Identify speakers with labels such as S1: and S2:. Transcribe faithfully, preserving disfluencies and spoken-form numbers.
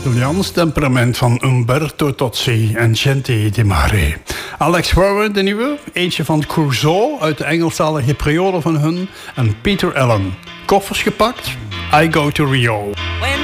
S1: Italiaans temperament van Umberto Tozzi en Gente Di Mare. Alex Warren, de nieuwe, eentje van Clouseau uit de Engelstalige periode van hun en Peter Allen. Koffers gepakt, I Go to Rio.
S2: When